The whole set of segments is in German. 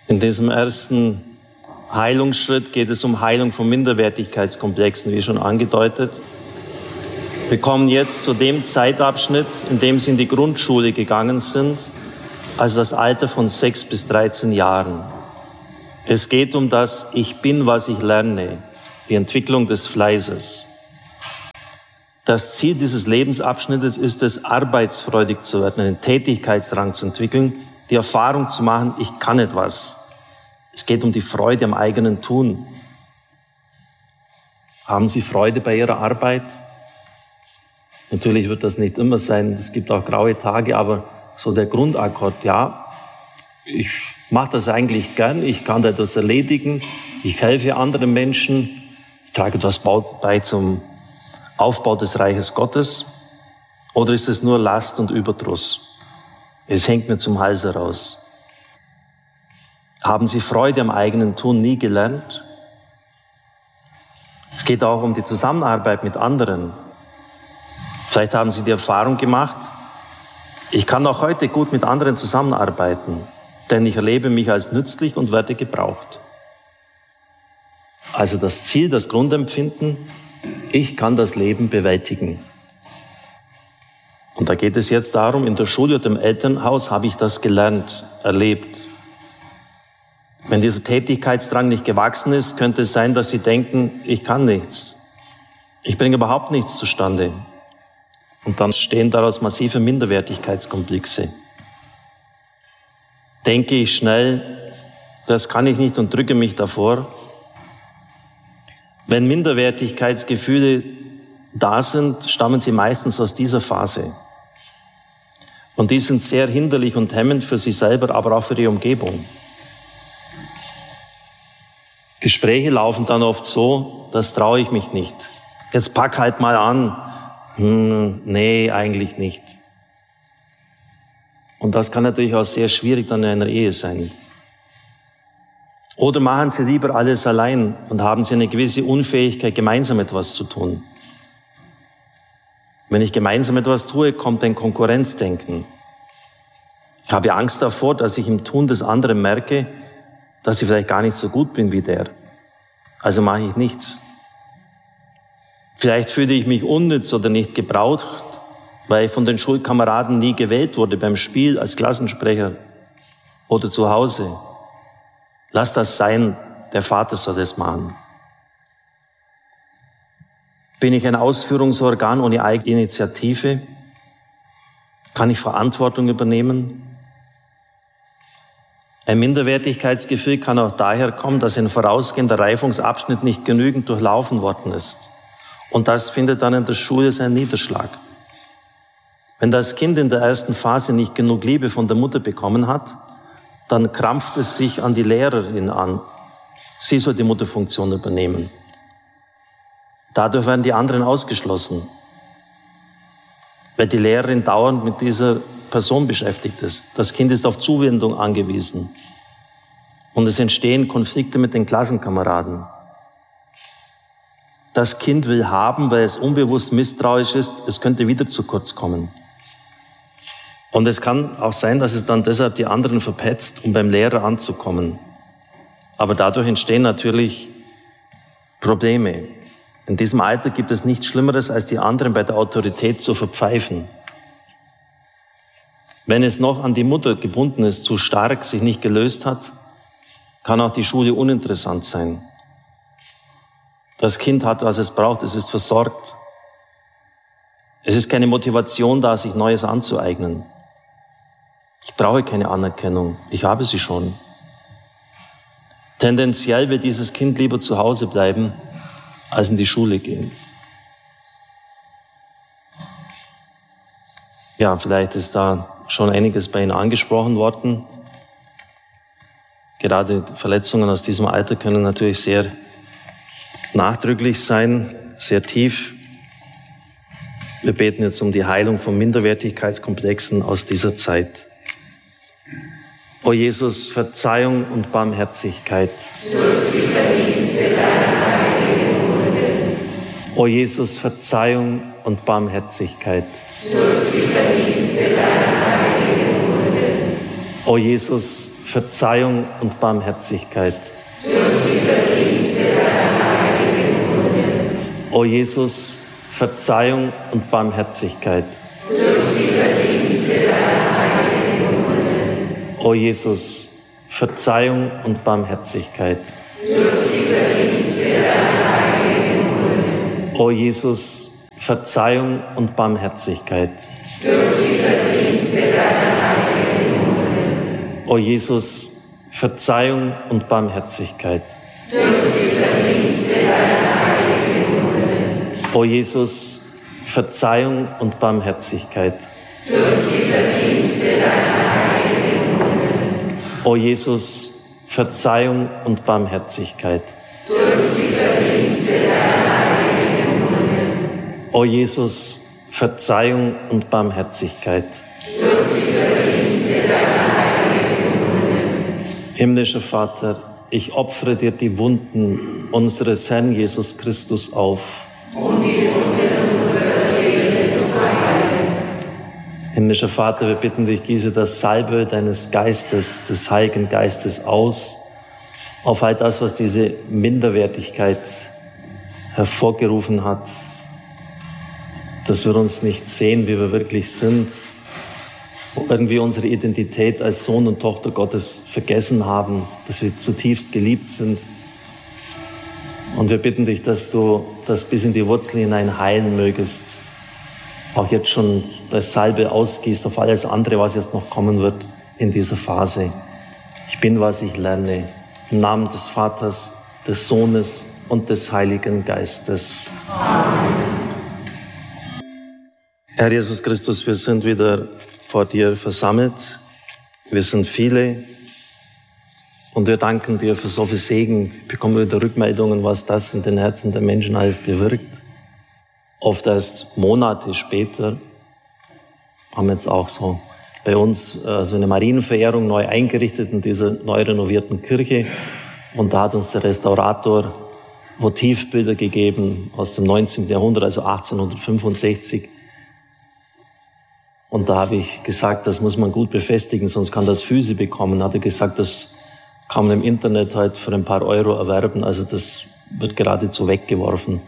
In diesem ersten Heilungsschritt geht es um Heilung von Minderwertigkeitskomplexen, wie schon angedeutet. Wir kommen jetzt zu dem Zeitabschnitt, in dem Sie in die Grundschule gegangen sind, also das Alter von 6 bis 13 Jahren. Es geht um das Ich bin, was ich lerne, die Entwicklung des Fleißes. Das Ziel dieses Lebensabschnittes ist es, arbeitsfreudig zu werden, einen Tätigkeitsdrang zu entwickeln, die Erfahrung zu machen, ich kann etwas. Es geht um die Freude am eigenen Tun. Haben Sie Freude bei Ihrer Arbeit? Natürlich wird das nicht immer sein, es gibt auch graue Tage, aber so der Grundakkord, ja, ich mache das eigentlich gern, ich kann da etwas erledigen, ich helfe anderen Menschen, ich trage etwas bei zum Aufbau des Reiches Gottes, oder ist es nur Last und Überdruss? Es hängt mir zum Hals heraus. Haben Sie Freude am eigenen Tun nie gelernt? Es geht auch um die Zusammenarbeit mit anderen. Vielleicht haben Sie die Erfahrung gemacht, ich kann auch heute gut mit anderen zusammenarbeiten, denn ich erlebe mich als nützlich und werde gebraucht. Also das Ziel, das Grundempfinden, ich kann das Leben bewältigen. Und da geht es jetzt darum, in der Schule oder im Elternhaus habe ich das gelernt, erlebt. Wenn dieser Tätigkeitsdrang nicht gewachsen ist, könnte es sein, dass Sie denken, ich kann nichts. Ich bringe überhaupt nichts zustande. Und dann stehen daraus massive Minderwertigkeitskomplexe. Denke ich schnell, das kann ich nicht und drücke mich davor. Wenn Minderwertigkeitsgefühle da sind, stammen sie meistens aus dieser Phase. Und die sind sehr hinderlich und hemmend für Sie selber, aber auch für die Umgebung. Gespräche laufen dann oft so, das traue ich mich nicht. Jetzt pack halt mal an. Nee, eigentlich nicht. Und das kann natürlich auch sehr schwierig dann in einer Ehe sein. Oder machen Sie lieber alles allein und haben Sie eine gewisse Unfähigkeit, gemeinsam etwas zu tun. Wenn ich gemeinsam etwas tue, kommt ein Konkurrenzdenken. Ich habe Angst davor, dass ich im Tun des anderen merke, dass ich vielleicht gar nicht so gut bin wie der. Also mache ich nichts. Vielleicht fühle ich mich unnütz oder nicht gebraucht, weil ich von den Schulkameraden nie gewählt wurde beim Spiel als Klassensprecher oder zu Hause. Lass das sein, der Vater soll es machen. Bin ich ein Ausführungsorgan ohne eigene Initiative? Kann ich Verantwortung übernehmen? Ein Minderwertigkeitsgefühl kann auch daher kommen, dass ein vorausgehender Reifungsabschnitt nicht genügend durchlaufen worden ist. Und das findet dann in der Schule seinen Niederschlag. Wenn das Kind in der ersten Phase nicht genug Liebe von der Mutter bekommen hat, dann krampft es sich an die Lehrerin an. Sie soll die Mutterfunktion übernehmen. Dadurch werden die anderen ausgeschlossen, weil die Lehrerin dauernd mit dieser Person beschäftigt ist. Das Kind ist auf Zuwendung angewiesen. Und es entstehen Konflikte mit den Klassenkameraden. Das Kind will haben, weil es unbewusst misstrauisch ist, es könnte wieder zu kurz kommen. Und es kann auch sein, dass es dann deshalb die anderen verpetzt, um beim Lehrer anzukommen. Aber dadurch entstehen natürlich Probleme. In diesem Alter gibt es nichts Schlimmeres, als die anderen bei der Autorität zu verpfeifen. Wenn es noch an die Mutter gebunden ist, zu stark, sich nicht gelöst hat, kann auch die Schule uninteressant sein. Das Kind hat, was es braucht, es ist versorgt. Es ist keine Motivation da, sich Neues anzueignen. Ich brauche keine Anerkennung, ich habe sie schon. Tendenziell wird dieses Kind lieber zu Hause bleiben, als in die Schule gehen. Ja, vielleicht ist da schon einiges bei Ihnen angesprochen worden. Gerade Verletzungen aus diesem Alter können natürlich sehr nachdrücklich sein, sehr tief. Wir beten jetzt um die Heilung von Minderwertigkeitskomplexen aus dieser Zeit. O Jesus, Verzeihung und Barmherzigkeit. Durch die Verdienste deiner heiligen Wunde. O Jesus, Verzeihung und Barmherzigkeit. Durch die Verdienste deiner heiligen Wunde. O Jesus, Verzeihung und Barmherzigkeit. Durch die Verdienste deiner heiligen Wunde. O Jesus, Verzeihung und Barmherzigkeit. Durch die Verdienste deiner heiligen Wunde. O Jesus, Verzeihung und Barmherzigkeit. Durch die Verdienste deiner heiligen Wunde. O Jesus, Verzeihung und Barmherzigkeit. Durch die Verdienste deiner heiligen Wunde. O Jesus, Verzeihung und Barmherzigkeit. Durch die Verdienste deiner heiligen Wunde. O Jesus, Verzeihung und Barmherzigkeit. Durch die Verdienste deiner heiligen Wunde. O Jesus, Verzeihung und Barmherzigkeit. Durch die Verdienste deiner heiligen Wunde. O Jesus, Verzeihung und Barmherzigkeit. Durch die Verdienste deiner heiligen Wunde. Himmlischer Vater, ich opfere dir die Wunden unseres Herrn Jesus Christus auf. Und die Wunden unserer Seele zu heilen. Himmlischer Vater, wir bitten dich, gieße das Salbe deines Geistes, des Heiligen Geistes aus, auf all das, was diese Minderwertigkeit hervorgerufen hat, dass wir uns nicht sehen, wie wir wirklich sind, irgendwie unsere Identität als Sohn und Tochter Gottes vergessen haben, dass wir zutiefst geliebt sind. Und wir bitten dich, dass du das bis in die Wurzel hinein heilen mögest, auch jetzt schon das Salbe ausgießt auf alles andere, was jetzt noch kommen wird in dieser Phase. Ich bin, was ich lerne. Im Namen des Vaters, des Sohnes und des Heiligen Geistes. Amen. Herr Jesus Christus, wir sind wieder vor dir versammelt. Wir sind viele und wir danken dir für so viel Segen. Ich bekomme wieder Rückmeldungen, was das in den Herzen der Menschen alles bewirkt. Oft erst Monate später haben wir jetzt auch so bei uns so eine Marienverehrung neu eingerichtet in dieser neu renovierten Kirche. Und da hat uns der Restaurator Motivbilder gegeben aus dem 19. Jahrhundert, also 1865. Und da habe ich gesagt, das muss man gut befestigen, sonst kann das Füße bekommen. Hat er gesagt, das kann man im Internet halt für ein paar Euro erwerben, also das wird geradezu weggeworfen.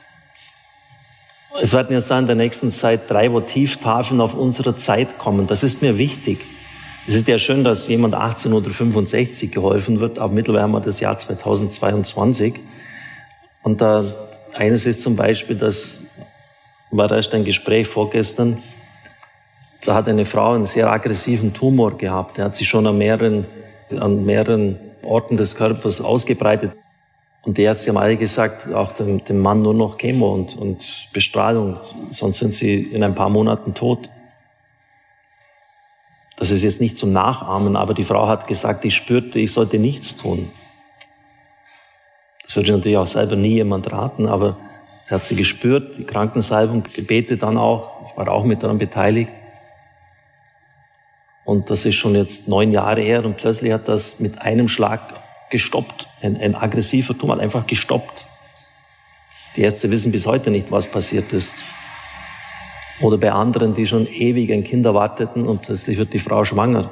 Es werden jetzt in der nächsten Zeit 3 Votivtafeln auf unsere Zeit kommen. Das ist mir wichtig. Es ist ja schön, dass jemand 1865 geholfen wird, aber mittlerweile haben wir das Jahr 2022. Und da eines ist zum Beispiel, das war erst ein Gespräch vorgestern, da hat eine Frau einen sehr aggressiven Tumor gehabt. Der hat sich schon an mehreren Orten des Körpers ausgebreitet. Und die Ärzte haben alle gesagt, auch dem Mann nur noch Chemo und Bestrahlung, sonst sind sie in ein paar Monaten tot. Das ist jetzt nicht zum Nachahmen, aber die Frau hat gesagt, ich spürte, ich sollte nichts tun. Das würde natürlich auch selber nie jemand raten, aber sie hat sie gespürt, die Krankensalbung, Gebete dann auch, ich war auch mit daran beteiligt. Und das ist schon jetzt 9 Jahre her und plötzlich hat das mit einem Schlag gestoppt. Ein aggressiver Tumor hat einfach gestoppt. Die Ärzte wissen bis heute nicht, was passiert ist. Oder bei anderen, die schon ewig ein Kind erwarteten und plötzlich wird die Frau schwanger.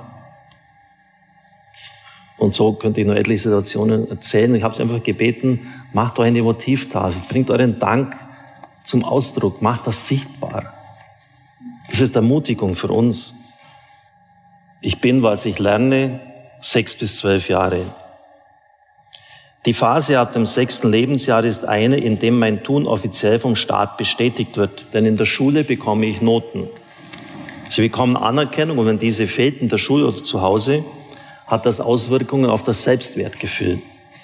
Und so könnte ich noch etliche Situationen erzählen. Ich habe sie einfach gebeten, macht euch eine Votivtafel, bringt euren Dank zum Ausdruck, macht das sichtbar. Das ist Ermutigung für uns. Ich bin, was ich lerne, 6 bis 12 Jahre. Die Phase ab dem 6. Lebensjahr ist eine, in dem mein Tun offiziell vom Staat bestätigt wird. Denn in der Schule bekomme ich Noten. Sie bekommen Anerkennung und wenn diese fehlt in der Schule oder zu Hause, hat das Auswirkungen auf das Selbstwertgefühl.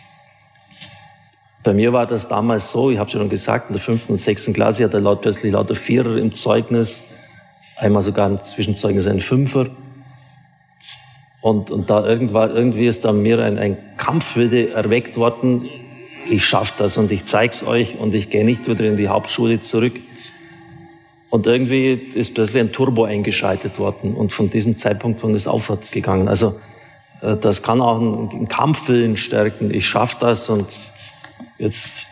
Bei mir war das damals so, ich habe schon gesagt, in der 5. und 6. Klasse hatte er plötzlich lauter Vierer im Zeugnis, einmal sogar im Zwischenzeugnis ein Fünfer. Und da irgendwie ist da mir ein Kampfwille erweckt worden, ich schaffe das und ich zeig's euch und ich gehe nicht wieder in die Hauptschule zurück. Und irgendwie ist plötzlich ein Turbo eingeschaltet worden und von diesem Zeitpunkt ist es aufwärts gegangen. Also das kann auch einen Kampfwillen stärken, ich schaffe das und jetzt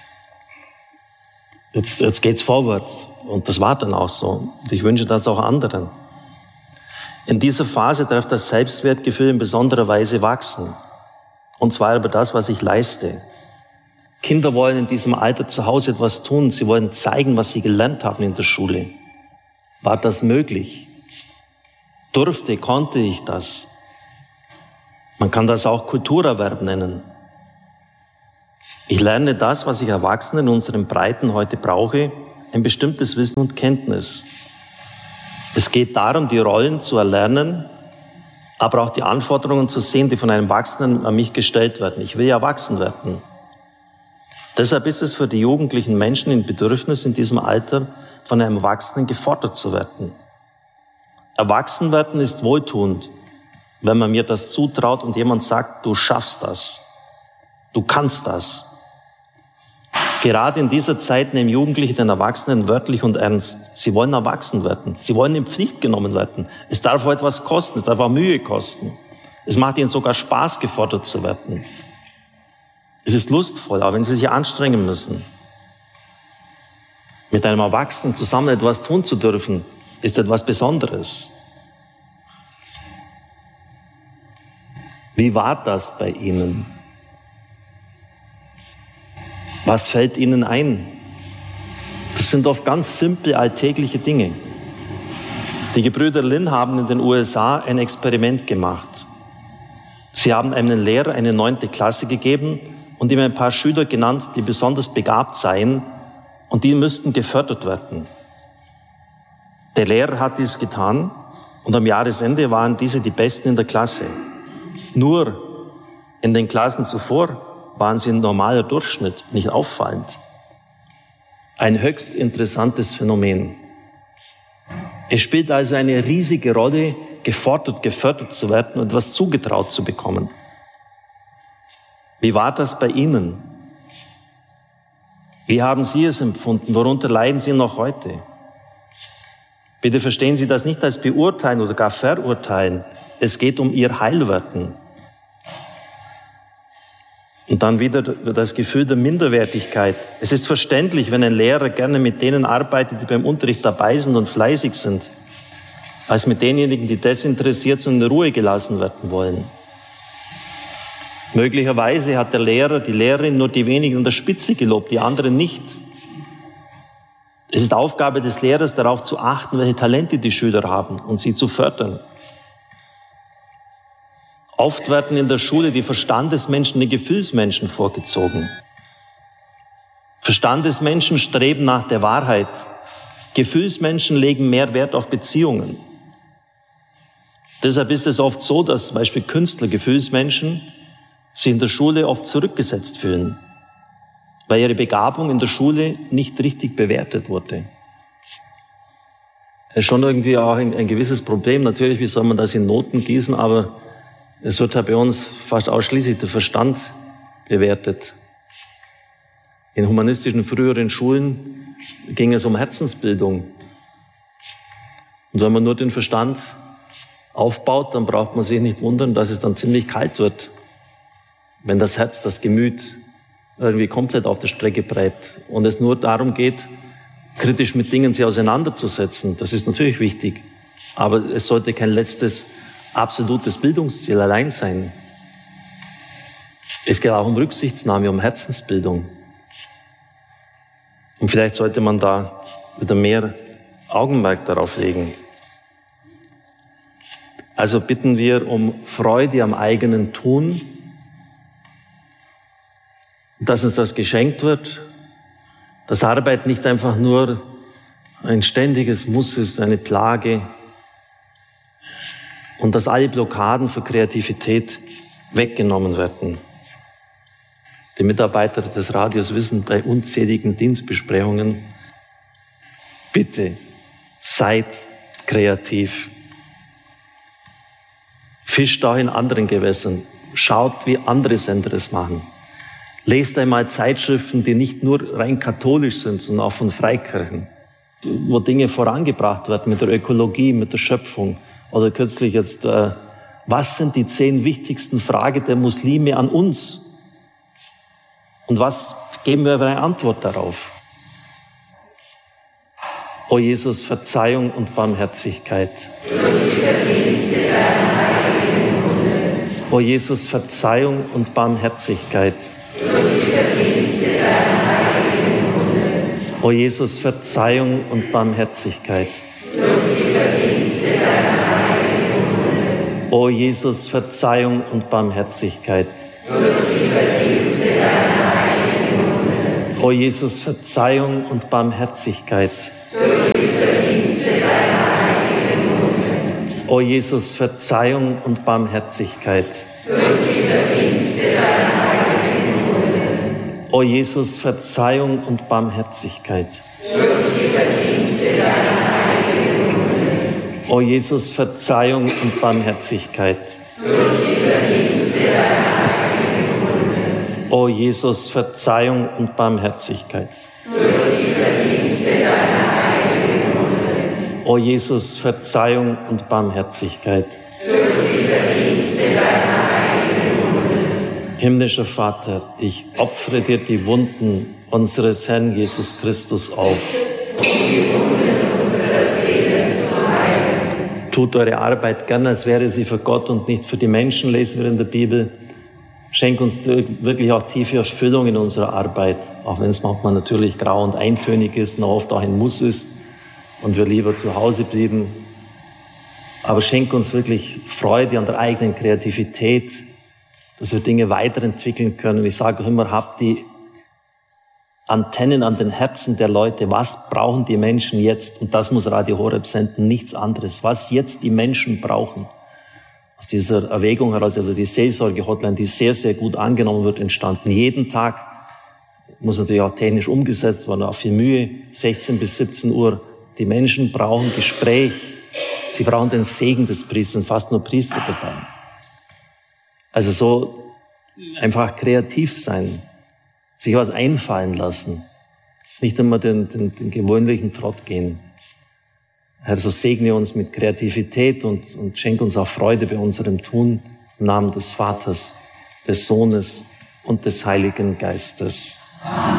geht's vorwärts. Und das war dann auch so. Und ich wünsche das auch anderen. In dieser Phase darf das Selbstwertgefühl in besonderer Weise wachsen. Und zwar über das, was ich leiste. Kinder wollen in diesem Alter zu Hause etwas tun. Sie wollen zeigen, was sie gelernt haben in der Schule. War das möglich? Konnte ich das? Man kann das auch Kulturerwerb nennen. Ich lerne das, was ich Erwachsenen in unseren Breiten heute brauche, ein bestimmtes Wissen und Kenntnis. Es geht darum, die Rollen zu erlernen, aber auch die Anforderungen zu sehen, die von einem Erwachsenen an mich gestellt werden. Ich will ja erwachsen werden. Deshalb ist es für die jugendlichen Menschen ein Bedürfnis, in diesem Alter von einem Erwachsenen gefordert zu werden. Erwachsen werden ist wohltuend, wenn man mir das zutraut und jemand sagt, du schaffst das, du kannst das. Gerade in dieser Zeit nehmen Jugendliche den Erwachsenen wörtlich und ernst. Sie wollen erwachsen werden. Sie wollen in Pflicht genommen werden. Es darf auch etwas kosten. Es darf auch Mühe kosten. Es macht ihnen sogar Spaß, gefordert zu werden. Es ist lustvoll, auch wenn sie sich anstrengen müssen. Mit einem Erwachsenen zusammen etwas tun zu dürfen, ist etwas Besonderes. Wie war das bei Ihnen? Was fällt Ihnen ein? Das sind oft ganz simple, alltägliche Dinge. Die Gebrüder Lin haben in den USA ein Experiment gemacht. Sie haben einem Lehrer eine 9. Klasse gegeben und ihm ein paar Schüler genannt, die besonders begabt seien und die müssten gefördert werden. Der Lehrer hat dies getan und am Jahresende waren diese die Besten in der Klasse. Nur in den Klassen zuvor waren sie ein normaler Durchschnitt, nicht auffallend. Ein höchst interessantes Phänomen. Es spielt also eine riesige Rolle, gefordert, gefördert zu werden und etwas zugetraut zu bekommen. Wie war das bei Ihnen? Wie haben Sie es empfunden? Worunter leiden Sie noch heute? Bitte verstehen Sie das nicht als beurteilen oder gar verurteilen. Es geht um Ihr Heilwerden. Und dann wieder das Gefühl der Minderwertigkeit. Es ist verständlich, wenn ein Lehrer gerne mit denen arbeitet, die beim Unterricht dabei sind und fleißig sind, als mit denjenigen, die desinteressiert sind und in Ruhe gelassen werden wollen. Möglicherweise hat der Lehrer, die Lehrerin nur die wenigen an der Spitze gelobt, die anderen nicht. Es ist Aufgabe des Lehrers, darauf zu achten, welche Talente die Schüler haben und sie zu fördern. Oft werden in der Schule die Verstandesmenschen den Gefühlsmenschen vorgezogen. Verstandesmenschen streben nach der Wahrheit. Gefühlsmenschen legen mehr Wert auf Beziehungen. Deshalb ist es oft so, dass zum Beispiel Künstler, Gefühlsmenschen, sich in der Schule oft zurückgesetzt fühlen, weil ihre Begabung in der Schule nicht richtig bewertet wurde. Das ist schon irgendwie auch ein gewisses Problem. Natürlich, wie soll man das in Noten gießen, aber es wird ja bei uns fast ausschließlich der Verstand bewertet. In humanistischen früheren Schulen ging es um Herzensbildung. Und wenn man nur den Verstand aufbaut, dann braucht man sich nicht wundern, dass es dann ziemlich kalt wird, wenn das Herz, das Gemüt irgendwie komplett auf der Strecke bleibt und es nur darum geht, kritisch mit Dingen sich auseinanderzusetzen. Das ist natürlich wichtig, aber es sollte kein letztes absolutes Bildungsziel allein sein. Es geht auch um Rücksichtsnahme, um Herzensbildung. Und vielleicht sollte man da wieder mehr Augenmerk darauf legen. Also bitten wir um Freude am eigenen Tun, dass uns das geschenkt wird, dass Arbeit nicht einfach nur ein ständiges Muss ist, eine Plage, und dass alle Blockaden für Kreativität weggenommen werden. Die Mitarbeiter des Radios wissen bei unzähligen Dienstbesprechungen, bitte seid kreativ. Fischt auch in anderen Gewässern. Schaut, wie andere Sender es machen. Lest einmal Zeitschriften, die nicht nur rein katholisch sind, sondern auch von Freikirchen, wo Dinge vorangebracht werden mit der Ökologie, mit der Schöpfung. Oder kürzlich jetzt, was sind die 10 wichtigsten Fragen der Muslime an uns? Und was geben wir für eine Antwort darauf? O Jesus, Verzeihung und Barmherzigkeit. Durch die Verdienste deiner heiligen Wunde. O Jesus, Verzeihung und Barmherzigkeit. Durch die Verdienste deiner heiligen Wunde. O Jesus, Verzeihung und Barmherzigkeit. Durch die Verdienste deiner heiligen Wunde. O Jesus, Verzeihung und Barmherzigkeit. Durch die Verdienste deiner heiligen Wunde. O Jesus, Verzeihung und Barmherzigkeit. Durch die Verdienste deiner heiligen Wunde. O Jesus, Verzeihung und Barmherzigkeit. Durch die Verdienste deiner heiligen Wunde. O Jesus, Verzeihung und Barmherzigkeit. Durch die Verdienste deiner heiligen Wunde. O Jesus, Verzeihung und Barmherzigkeit. Durch die Verdienste deiner heiligen Wunde. O Jesus, Verzeihung und Barmherzigkeit. Durch die Verdienste deiner heiligen Wunde. O Jesus, Verzeihung und Barmherzigkeit. Durch die Verdienste deiner heiligen Wunde. Himmlischer Vater, ich opfere dir die Wunden unseres Herrn Jesus Christus auf. Die Wunden unserer Seelen zu heilen. Tut eure Arbeit gern, als wäre sie für Gott und nicht für die Menschen, lesen wir in der Bibel. Schenk uns wirklich auch tiefe Erfüllung in unserer Arbeit, auch wenn es manchmal natürlich grau und eintönig ist und oft auch ein Muss ist und wir lieber zu Hause blieben. Aber schenk uns wirklich Freude an der eigenen Kreativität, dass wir Dinge weiterentwickeln können. Ich sage auch immer, habt die Antennen an den Herzen der Leute. Was brauchen die Menschen jetzt? Und das muss Radio Horeb senden, nichts anderes. Was jetzt die Menschen brauchen. Aus dieser Erwägung heraus, also die Seelsorge-Hotline, die sehr, sehr gut angenommen wird, entstanden. Jeden Tag, muss natürlich auch technisch umgesetzt werden, auch viel Mühe, 16 bis 17 Uhr. Die Menschen brauchen Gespräch. Sie brauchen den Segen des Priesters, fast nur Priester dabei. Also so einfach kreativ sein, sich was einfallen lassen, nicht immer den gewöhnlichen Trott gehen. Herr, so segne uns mit Kreativität und schenke uns auch Freude bei unserem Tun im Namen des Vaters, des Sohnes und des Heiligen Geistes. Amen.